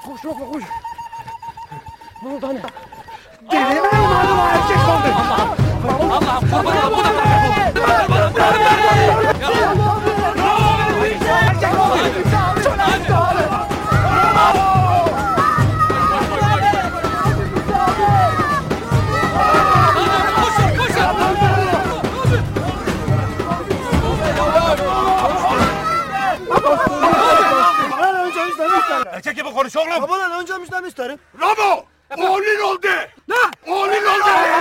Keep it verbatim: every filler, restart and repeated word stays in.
Koş Ramo koş. Ne oldu anne? Gelin mi umarım erkek oldu? Allah'ım Allah'ım kurban olayım bu da Erkek oldu. Bana önce müjdeyi isterim. Erkek gibi konuş oğlum. Bana önce müjdeyi isterim. Ramo! Oğlun oldu. Ne? Oğlun oldu.